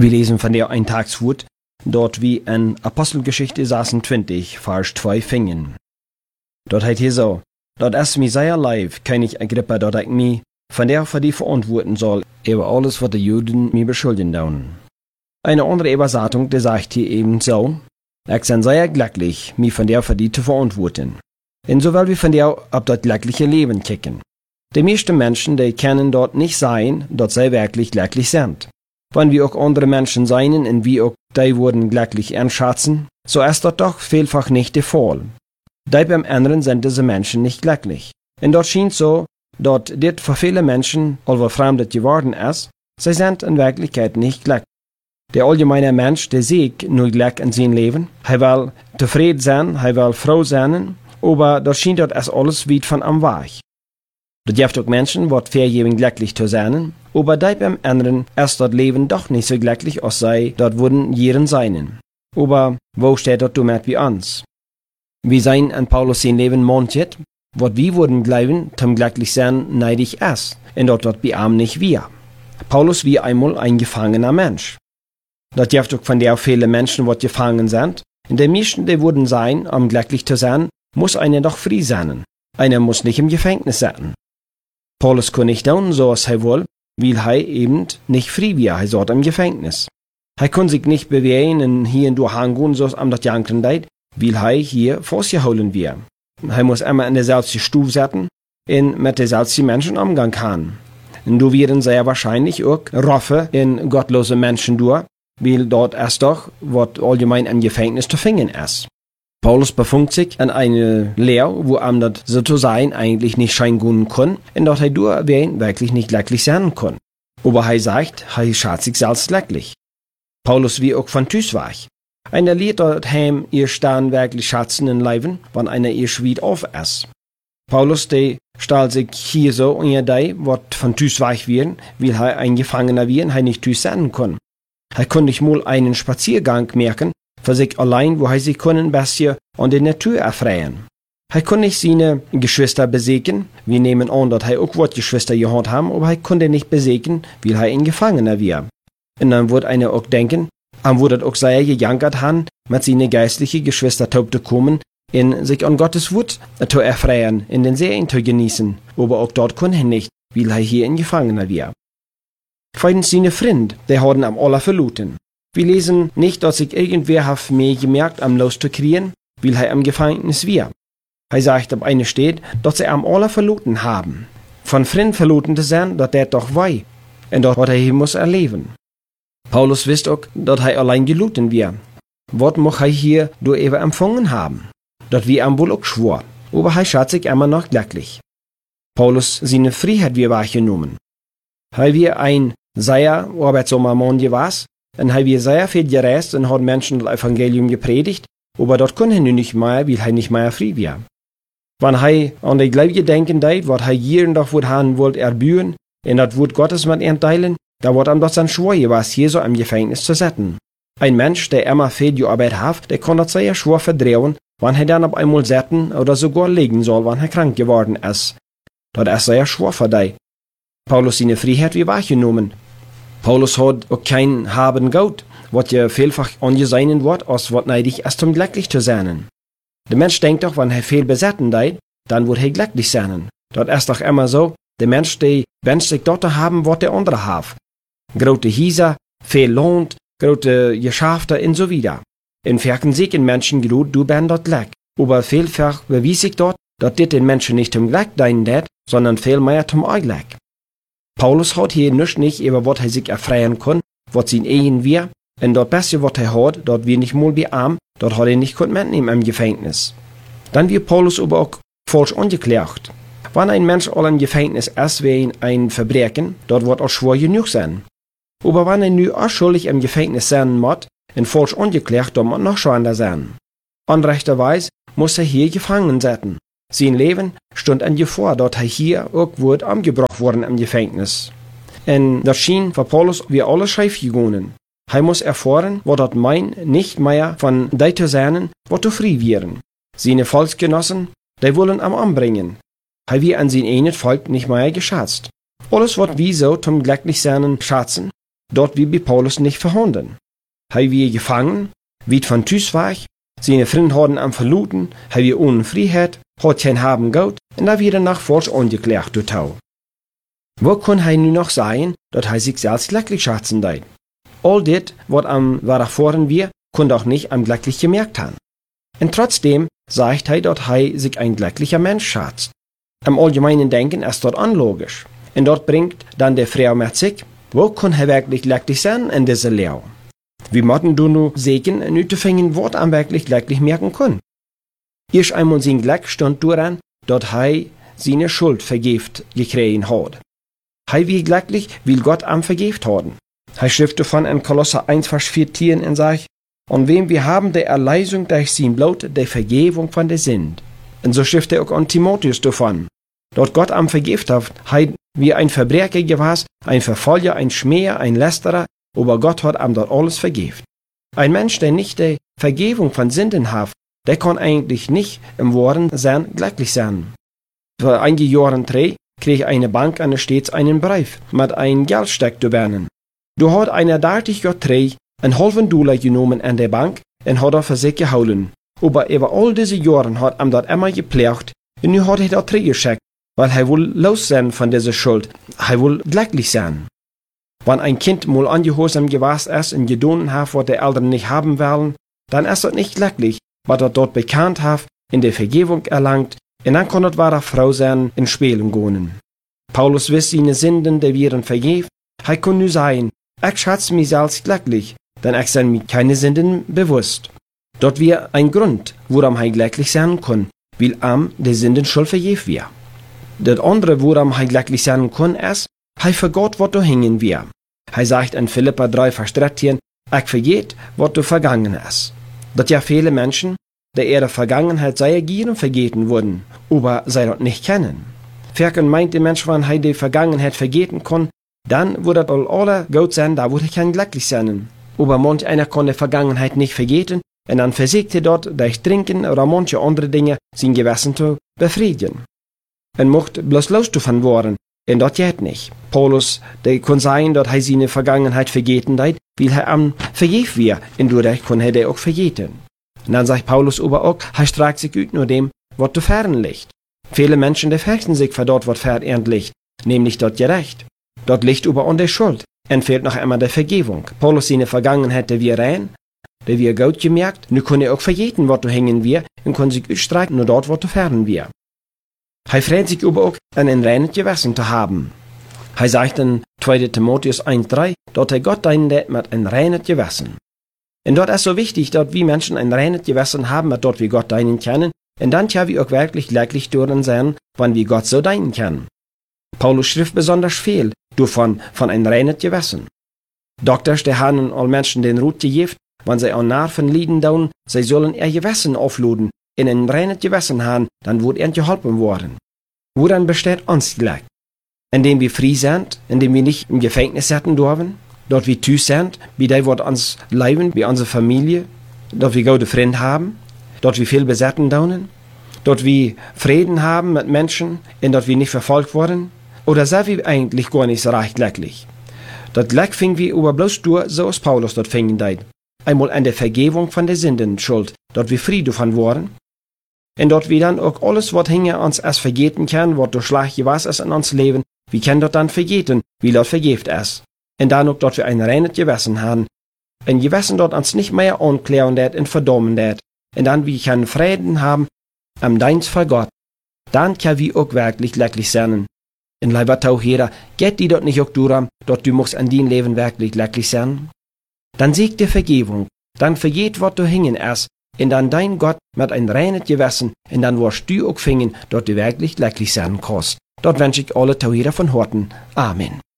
Wir lesen von der Eintagswut, dort wie in Apostelgeschichte 26, Vers 2 fingen. Dort heißt hier so, dort ist mir sehr leid, König Agrippa, dort ich mich von der für die verantworten soll, über alles, was die Juden mir beschuldigen tun. Eine andere Übersetzung, die sagt hier eben so, ich bin sehr glücklich, mich von der für die zu verantworten. Insoweit wir von der ab das glückliche Leben kicken. Die meisten Menschen, die können dort nicht sein, dort sie wirklich glücklich sind. Wenn wir auch andere Menschen sein und wir auch die wurden glücklich einschätzen, so ist das doch vielfach nicht der Fall. Die beim anderen sind diese Menschen nicht glücklich. Und dort scheint so, dass das für viele Menschen, obwohl fremd geworden ist, sie sind in Wirklichkeit nicht glücklich. Der allgemeine Mensch, der sieht nur Glück in seinem Leben, er will zufrieden sein, er will froh sein, aber dort scheint das alles weit von am Weg. Das gibt auch Menschen, die vergeben glücklich zu sein, aber die beim anderen ist das Leben doch nicht so glücklich, als sei dort würden jeden seinen. Aber wo steht das damit bei uns? Wir sehen an Paulus sein Leben manches, was wir würden glauben, zum glücklich sein neidig ist, und dort wird bei ihm nicht wir. Paulus wie einmal ein gefangener Mensch. Das gibt auch von der viele Menschen, die gefangen sind, und die meisten, die würden sein, um glücklich zu sein, muss einer doch frei sein. Einer muss nicht im Gefängnis sitzen. Paulus kann nicht tun, so als er will, weil er eben nicht frei war, er saß im Gefängnis. Er kann sich nicht bewegen und hier und da hängen, so als das Janken deit, weil er hier festgehalten wird. Er muss immer in derselben Stufe sitzen und mit derselben Menschen umgehen kann. Und da werden sehr wahrscheinlich auch roffe in gottlose Menschen durch, weil dort ist doch, was allgemein im Gefängnis zu finden ist. Paulus befindet sich in einer Lehre, wo ihm das so zu sein eigentlich nicht scheinen kann, und dort er durch wirklich nicht glücklich sein kann. Aber er sagt, er schätzt sich selbst glücklich. Paulus wie auch von Tüß war. Einer lehrt dort heim, ihr Stern wirklich schätzen in Leben, wenn einer ihr schwied auf ist. Paulus, der stellt sich hier so unter die, was von Tüß weich werden, weil er ein Gefangener wird und er nicht Tüß sein kann. Er kann nicht mal einen Spaziergang merken, für sich allein, wo er sich ein bisschen an der Natur erfreien. Er kann nicht seine Geschwister besiegen, wir nehmen an, dass er auch was Geschwister gehabt haben, aber er konnte nicht besiegen, weil er ein Gefangener war. Und dann wird einer auch denken, wird auch sehr gejankert haben, mit seinen geistlichen Geschwister taub zu kommen, in sich an Gottes Wort zu erfreien, in den Seen zu genießen, aber auch dort kann er nicht, weil er hier ein Gefangener war. Zweitens seine Freunde, die haben am aller verloren. Wir lesen nicht, dass sich irgendwer hat mehr gemerkt, am loszukriegen, weil er am Gefängnis war. Er sagt auf eine steht, dass sie am aller verloren haben. Von Freund verloren zu sein, dass der doch wei, und dort, was er hier muss erleben. Paulus wisst auch, dass er allein geloten war. Was muss er hier durch eben empfangen haben? Das wir am wohl auch schwor, aber er schätzt sich immer noch glücklich. Paulus seine Freiheit wir wahrgenommen. Er wir ein sehr arbeitsamer Mann gewesen, und er wir sehr viel gereist und hat Menschen das Evangelium gepredigt, aber dort kann er nicht mehr, weil er nicht mehr frei war. Wenn er an die Gläubige denken deit, was er jeden Tag haben wollte erbühen, und das Wort Gottes mit ihm teilen, da wird ihm das dann schwer gewesen, hier so im Gefängnis zu sitzen. Ein Mensch, der immer viel gearbeitet hat, der kann das sehr schwer verdrehen, wenn er dann auf einmal sitzen oder sogar liegen soll, wenn er krank geworden ist. Das ist sehr schwer für dich. Paulus seine Freiheit wie wahrgenommen. Paulus hat auch kein Haben Gott, was ja vielfach angesehen wird, als was neidig ist, um glücklich zu sein. Der Mensch denkt doch, wenn er viel besetzen deit, dann wird er glücklich sein. Das ist doch immer so, der Mensch, der wünscht sich dort zu haben, was der andere hat. Große Häuser, viel Land, große Geschäfte und so weiter. In vielen siegen Menschen geruht, du bist dort Glück. Aber vielfach bewies ich dort, dass dit den Menschen nicht zum Glück dienen det, sondern vielmehr zum Glück. Paulus hat hier nicht über was er sich erfreien kann, was sein Ehen wir, und das Beste, was er hat, dort wir nicht mal bearm, dort hat er nicht mitnehmen im Gefängnis. Dann wird Paulus aber auch falsch angeklagt. Wenn ein Mensch all im Gefängnis ist wegen ein Verbrechen, dort wird auch schwer genug sein. Aber wenn er nu auch schuldig im Gefängnis sein muss, und falsch angeklagt, dann muss noch schwerer sein. Unrechterweise muss er hier gefangen sitzen. Sein Leben stund in Gefahr, dort er hier auch wird umgebracht worden im Gefängnis. Und das schien für Paulus wie alles schief gegangen. Er muss erfahren, was das meint, nicht mehr von die zu sein, was zu frei wären. Seine Volksgenossen, die wollen am umbringen. Er wird an sein eigenes Volk nicht mehr geschätzt. Alles, was wir so zum Glücklichsein schätzen, dort wie bei Paulus nicht verhunden. Hij wie gefangen, wie von Tüs war, seine Freunde hadden am verluten, hij wie ohne Freiheit, hat kein Haben Geld, und da wieder nach falsch angeklagt durch Tau. Wo kann hij nu noch sein, dat hij sich selbst glücklich schätzen deit? All dit, wat am Varaforen wir, kun doch nicht am glücklich gemerkt haben. Und trotzdem sagt hij dat hij sich ein glücklicher Mensch schätzt. Am allgemeinen Denken ist dort unlogisch. Und dort bringt dann der Frau mit sich, wo kann hij wirklich glücklich sein in dieser Lehre? Wie mochten du nu sehen, nu zu finden, wat am wirklich glücklich merken kann? Erst einmal sein Glück stand daran, dat hij seine Schuld vergift gekriegt hat. Hij wie glücklich, weil Gott am vergift haben. Hij schrift davon in Kolosser 1, Vers 14 und sagt, und wem wir haben der Erleisung durch sein Blut, der Vergebung von der Sünd. Und so schrift auch an Timotheus davon, dort Gott am vergift hat, hij wie ein Verbrecher gewesen, ein Verfolger, ein Schmäher, ein Lästerer, aber Gott hat ihm dort alles vergift. Ein Mensch, der nicht die Vergebung von Sünden hat, der kann eigentlich nicht im Wahren sein glücklich sein. Vor einigen Jahren krieg eine Bank an stets einen Brief mit einem Geldsteck zu bernen. Du hat einer dartig Gott einen halben Dollar genommen an der Bank und hat er für sich gehouden. Aber über all diese Jahre hat ihm dort immer gepflegt und nu hat er dort geschickt, weil er will los sein von dieser Schuld, er will glücklich sein. Wenn ein Kind mal ungehorsam gewesen ist und getan hat, was die Eltern nicht haben wollen, dann ist er nicht glücklich, was er dort bekannt hat, in der Vergebung erlangt, und dann kann er wahre Frau sein, in Spielen gehen. Paulus wiss seine Sünden, die wären vergeben, er kann nu sagen, ich schätze mich selbst glücklich, denn ich sind mir keine Sünden bewusst. Dort wäre ein Grund, woran er glücklich sein kann, weil ihm die Sünden schon vergeben wird. Das andere, woran er glücklich sein kann, ist, er vergot, was du hängen wir. Er sagt in Philippa 3, Vers 13, ich vergeht, was du vergangen ist. Dat ja viele Menschen, die ihre Vergangenheit sehr gerne vergeten wurden, aber sie das nicht kennen. Verken meint der Mensch, wenn er die Vergangenheit vergeten kann, dann würde das alle gut sein, da würde kein glücklich sein. Aber manch einer kann die Vergangenheit nicht vergeten, und dann versucht er dort durch Trinken oder manche andere Dinge sein Gewissen zu befriedigen. Er mocht bloß loszufahren worden, und das geht nicht. Paulus, der kann sein, dass er seine Vergangenheit vergeten hat, weil er am vergeben wird, und dadurch kann er auch vergeten. Und dann sagt Paulus aber auch, er streckt sich ut nur dem, was zu fern liegt. Viele Menschen, die fürchten sich vor dort, was fern liegt, nämlich dort Gerecht. Dort liegt aber an der Schuld, und fehlt noch einmal der Vergebung. Paulus seine Vergangenheit, der wir rein, der wir gut gemerkt, nu kann er auch vergeten, was du hängen wir, und kann sich utstrecken nur dort, was zu fern wir. Er freut sich aber auch, ein reines Gewissen zu haben. Er sagt in 2. Timotheus 1,3, dass er Gott dient mit ein reines Gewissen. Und dort ist so wichtig, dass wir Menschen ein reines Gewissen haben, mit dort wir Gott dienen können, und dann können wir auch wirklich glücklich dürfen sein, wenn wir Gott so dienen können. Paulus schrift besonders viel davon, von ein reines Gewissen. Doktors, die haben all Menschen den Rut gegeben, wenn sie an Nerven leiden dauern, sie sollen ihr Gewissen aufladen, in ein reines Gewissen haben, dann wird ihnen geholfen worden. Woran besteht uns Glück? Indem wir frei sind, indem wir nicht im Gefängnis sitzen dürfen, dort wir tüß sind, wie die wird uns leben, wie unsere Familie, dort wir gute Freunde haben, dort wir viel besetzen dauern, dort wir Frieden haben mit Menschen, und dort wir nicht verfolgt worden, oder sind wir eigentlich gar nicht so recht glücklich? Das Glück fing wir aber bloß durch, so als Paulus dort fingen deit. Einmal an der Vergebung von der Sünden schuld, dort wir frei davon waren, und dort wir dann auch alles, was hinter uns erst vergeten kann, was durch Schlag gewesen ist in uns Leben, wir können dort dann vergeten, wie dort vergebt ist. Und dann auch dort wir ein reines Gewissen haben, ein Gewissen dort uns nicht mehr anklären wird und verdammen wird, und dann wir können Frieden haben, am Dienst vor Gott, dann können wir auch wirklich glücklich sein. In lieber Taucherer, geht die dort nicht auch durch, dort du musst an dein Leben wirklich glücklich sein? Dann siegt die Vergebung, dann vergeht, was du hingen ist, und dann dein Gott mit ein reines Gewissen, und dann wirst du auch fingen, dort du wirklich glücklich sein kannst. Dort wünsche ich alle Taucherer von Horten. Amen.